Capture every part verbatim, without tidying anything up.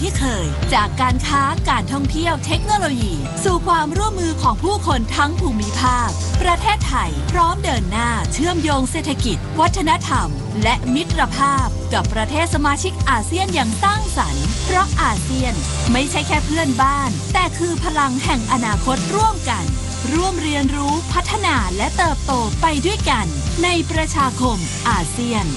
ที่เคยจากการค้าการท่องเที่ยวเทคโนโลยีสู่ความร่วมมือของผู้คนทั้งภูมิภาคประเทศไทยพร้อมเดินหน้าเชื่อมโยงเศรษฐกิจวัฒนธรรมและมิตรภาพกับประเทศสมาชิกอาเซียนอย่างสร้างสรรค์เพราะอาเซียนไม่ใช่แค่เพื่อนบ้านแต่คือพลังแห่งอนาคตร่วมกันร่วมเรียนรู้พัฒนาและเติบโตไปด้วยกันในประชาคมอาเซียน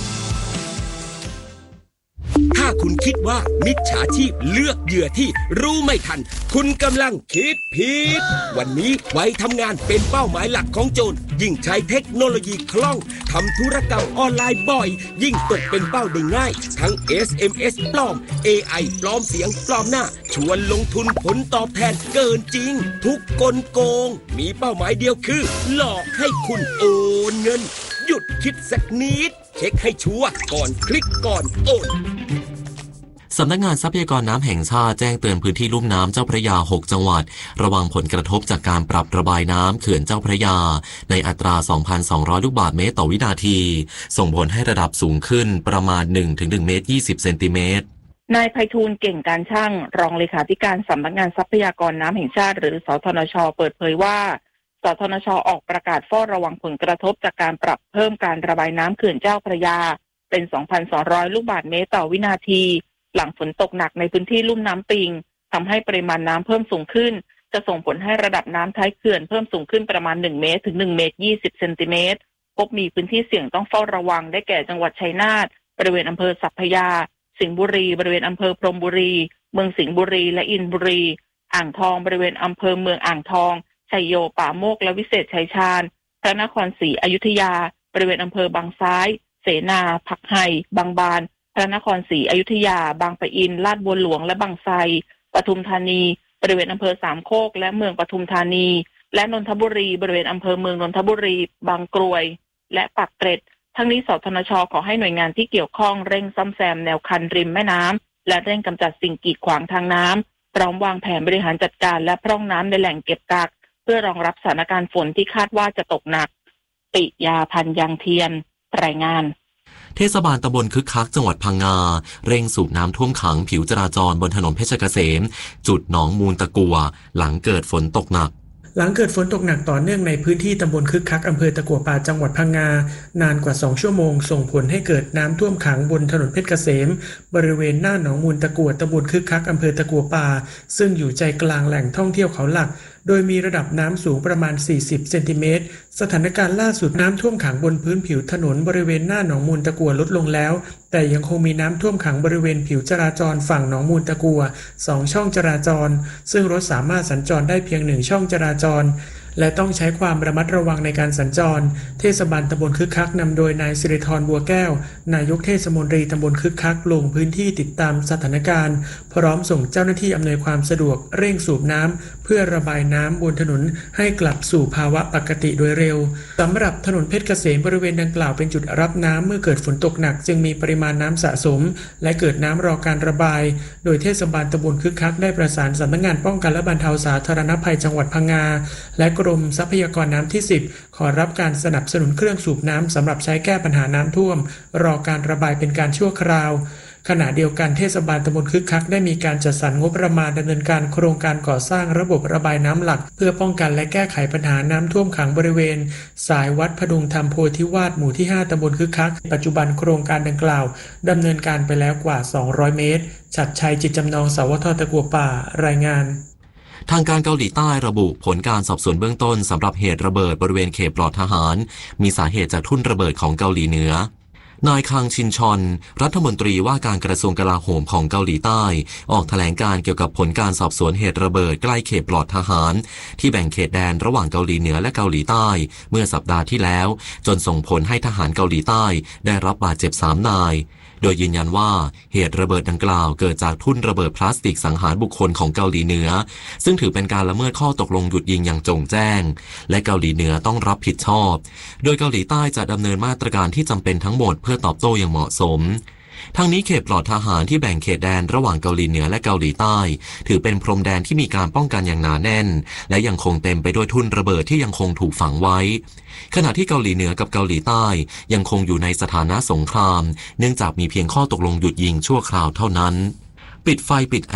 ถ้าคุณคิดว่ามิจฉาชีพเลือกเหยื่อที่รู้ไม่ทันคุณกำลังคิดผิดวันนี้ไว้ทำงานเป็นเป้าหมายหลักของโจรยิ่งใช้เทคโนโลยีคล่องทำธุรกรรมออนไลน์บ่อยยิ่งตกเป็นเป้าได้ง่ายทั้ง เอส เอ็ม เอส ปลอม เอ ไอ ปลอมเสียงปลอมหน้าชวนลงทุนผลตอบแทนเกินจริงทุกกลโกงมีเป้าหมายเดียวคือหลอกให้คุณโอนเงินหยุดคิดสักนิดเช็คให้ชัวร์ก่อนคลิกก่อนโอนสำนักงานทรัพยากรน้ำแห่งชาติแจ้งเตือนพื้นที่ลุ่มน้ำเจ้าพระยาหกจังหวัดระวังผลกระทบจากการปรับระบายน้ำเขื่อนเจ้าพระยาในอัตรา สองพันสองร้อย ลูกบาศก์เมตรต่อวินาทีส่งผลให้ระดับสูงขึ้นประมาณ หนึ่งถึงหนึ่ง เมตร ยี่สิบ เซนติเมตรนายไพฑูรย์เก่งการช่างรองเลขาธิการสำนักงานทรัพยากรน้ำแห่งชาติหรือสทนช.เปิดเผยว่าสทนช.ออกประกาศเฝ้าระวังผลกระทบจากการปรับเพิ่มการระบายน้ำเขื่อนเจ้าพระยาเป็น สองพันสองร้อย ลูกบาศก์เมตรต่อวินาทีหลังฝนตกหนักในพื้นที่ลุ่มน้ำปิงทำให้ปริมาณน้ำเพิ่มสูงขึ้นจะส่งผลให้ระดับน้ำท้ายเขื่อนเพิ่มสูงขึ้นประมาณหนึ่งเมตรถึงหนึ่งเมตรยี่สิบเซนติเมตรพบมีพื้นที่เสี่ยงต้องเฝ้าระวังได้แก่จังหวัดชัยนาทบริเวณอำเภอสัพพยาสิงห์บุรีบริเวณอำเภอพรหมบุรีเมืองสิงห์บุรีและอินทบุรีอ่างทองบริเวณอำเภอเมืองอ่างทองชัยโยป่าโมกและวิเศษชัยชาญพระนครศรีอยุธยาบริเวณอำเภอบางซ้ายเสนาผักไห่บางบานพระนครศรีอยุธยาบางปะอินลาดบัวหลวงและบางไทรปทุมธานีบริเวณอำเภอสามโคกและเมืองปทุมธานีและนนทบุรีบริเวณอำเภอเมืองนนทบุรีบางกรวยและปากเกร็ดทั้งนี้สทนช.ขอให้หน่วยงานที่เกี่ยวข้องเร่งซ่อมแซมแนวคันริมแม่น้ำและเร่งกำจัดสิ่งกีดขวางทางน้ำพร้อมวางแผนบริหารจัดการและพร่องน้ำในแหล่งเก็บกักเพื่อรองรับสถานการณ์ฝนที่คาดว่าจะตกหนักปิยาพันธ์ยังเทียนรายงานเทศบาลตำบลคึกคักจังหวัดพังงาเร่งสูบน้ำท่วมขังผิวจราจรบนถนนเพชรเกษมจุดหนองมูลตะกัวหลังเกิดฝนตกหนักหลังเกิดฝนตกหนักต่อเนื่องในพื้นที่ตำบลคึกคักอำเภอตะกัวป่าจังหวัดพังงานานกว่าสองชั่วโมงส่งผลให้เกิดน้ำท่วมขังบนถนนเพชรเกษมบริเวณหน้าหนองมูลตะกัวตำบลคึกคักอำเภอตะกัวป่าซึ่งอยู่ใจกลางแหล่งท่องเที่ยวเขาหลักโดยมีระดับน้ำสูงประมาณสี่สิบเซนติเมตรสถานการณ์ล่าสุดน้ำท่วมขังบนพื้นผิวถนนบริเวณหน้าหนองมูลตะกัวลดลงแล้วแต่ยังคงมีน้ำท่วมขังบริเวณผิวจราจรฝั่งหนองมูลตะกัวสองช่องจราจรซึ่งรถสามารถสัญจรได้เพียงหนึ่งช่องจราจรและต้องใช้ความระมัดระวังในการสัญจรเทศบาลตำบลคึกคักนำโดยนายสิริธรบัวแก้วนายกเทศมนตรีตำบลคึกคักลงพื้นที่ติดตามสถานการณ์พร้อมส่งเจ้าหน้าที่อำนวยความสะดวกเร่งสูบน้ำเพื่อระบายน้ำบนถนนให้กลับสู่ภาวะปกติโดยเร็วสำหรับถนนเพชรเกษมบริเวณดังกล่าวเป็นจุดรับน้ำเมื่อเกิดฝนตกหนักจึงมีปริมาณน้ำสะสมและเกิดน้ำรอการระบายโดยเทศบาลตำบลคึกคักได้ประสานสำนักงานป้องกันและบรรเทาสาธารณภัยจังหวัดพังงาและกรมทรัพยากรน้ำที่สิบขอรับการสนับสนุนเครื่องสูบน้ำสำหรับใช้แก้ปัญหาน้ำท่วมรอการระบายเป็นการชั่วคราวขณะเดียวกันเทศบาลตำบลคึกคักได้มีการจัดสรรงบประมาณดำเนินการโครงการก่อสร้างระบบระบายน้ำหลักเพื่อป้องกันและแก้ไขปัญหาน้ำท่วมขังบริเวณสายวัดพดุงธรรมโพธิวาสหมู่ที่ห้าตำบลคึกคักปัจจุบันโครงการดังกล่าวดำเนินการไปแล้วกว่าสองร้อยเมตรฉัตรชัยจิตจำนองสวทตะกัวป่ารายงานทางการเกาหลีใต้ระบุผลการสอบสวนเบื้องต้นสำหรับเหตุระเบิดบริเวณเขตปลอดทหารมีสาเหตุจากทุ่นระเบิดของเกาหลีเหนือนายคังชินชอนรัฐมนตรีว่าการกระทรวงกลาโหมของเกาหลีใต้ออกแถลงการเกี่ยวกับผลการสอบสวนเหตุระเบิดใกล้เขตปลอดทหารที่แบ่งเขตแดนระหว่างเกาหลีเหนือและเกาหลีใต้เมื่อสัปดาห์ที่แล้วจนส่งผลให้ทหารเกาหลีใต้ได้รับบาดเจ็บสามนายโดยยืนยันว่าเหตุระเบิดดังกล่าวเกิดจากทุ่นระเบิดพลาสติกสังหารบุคคลของเกาหลีเหนือซึ่งถือเป็นการละเมิดข้อตกลงหยุดยิงอย่างโจ่งแจ้งและเกาหลีเหนือต้องรับผิดชอบโดยเกาหลีใต้จะดำเนินมาตรการที่จำเป็นทั้งหมดเพื่อตอบโต้อย่างเหมาะสมทั้งนี้เขตปลอดทหารที่แบ่งเขตแดนระหว่างเกาหลีเหนือและเกาหลีใต้ถือเป็นพรมแดนที่มีการป้องกันอย่างหนาแน่นและยังคงเต็มไปด้วยทุ่นระเบิดที่ยังคงถูกฝังไว้ขณะที่เกาหลีเหนือกับเกาหลีใต้ยังคงอยู่ในสถานะสงครามเนื่องจากมีเพียงข้อตกลงหยุดยิงชั่วคราวเท่านั้นปิดไฟปิด